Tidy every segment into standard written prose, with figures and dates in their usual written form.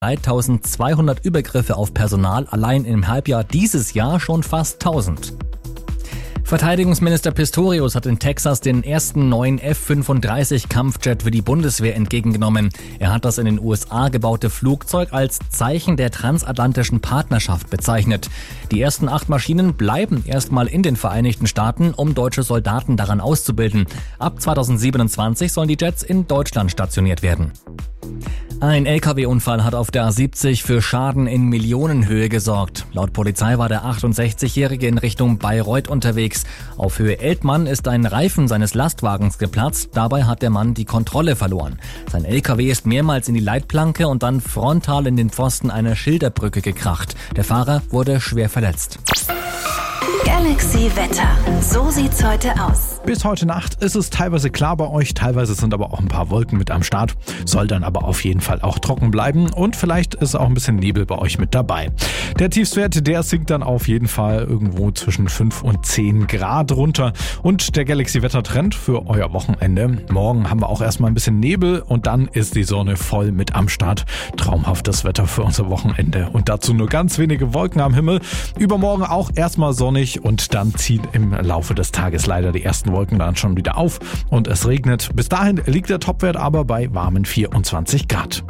3200 Übergriffe auf Personal, allein im Halbjahr dieses Jahr schon fast 1000. Verteidigungsminister Pistorius hat in Texas den ersten neuen F-35 Kampfjet für die Bundeswehr entgegengenommen. Er hat das in den USA gebaute Flugzeug als Zeichen der transatlantischen Partnerschaft bezeichnet. Die ersten 8 Maschinen bleiben erstmal in den Vereinigten Staaten, um deutsche Soldaten daran auszubilden. Ab 2027 sollen die Jets in Deutschland stationiert werden. Ein LKW-Unfall hat auf der A70 für Schaden in Millionenhöhe gesorgt. Laut Polizei war der 68-Jährige in Richtung Bayreuth unterwegs. Auf Höhe Eltmann ist ein Reifen seines Lastwagens geplatzt. Dabei hat der Mann die Kontrolle verloren. Sein LKW ist mehrmals in die Leitplanke und dann frontal in den Pfosten einer Schilderbrücke gekracht. Der Fahrer wurde schwer verletzt. Galaxy Wetter. So sieht's heute aus. Bis heute Nacht ist es teilweise klar bei euch, teilweise sind aber auch ein paar Wolken mit am Start. Soll dann aber auf jeden Fall auch trocken bleiben und vielleicht ist auch ein bisschen Nebel bei euch mit dabei. Der Tiefstwert, der sinkt dann auf jeden Fall irgendwo zwischen 5 und 10 Grad runter. Und der Galaxy-Wetter-Trend für euer Wochenende. Morgen haben wir auch erstmal ein bisschen Nebel und dann ist die Sonne voll mit am Start. Traumhaftes Wetter für unser Wochenende und dazu nur ganz wenige Wolken am Himmel. Übermorgen auch erstmal sonnig und dann ziehen im Laufe des Tages leider die ersten Wolken dann schon wieder auf und es regnet. Bis dahin liegt der Topwert aber bei warmen 24 Grad.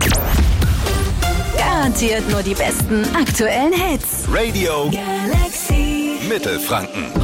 Garantiert nur die besten aktuellen Hits. Radio Galaxy Mittelfranken.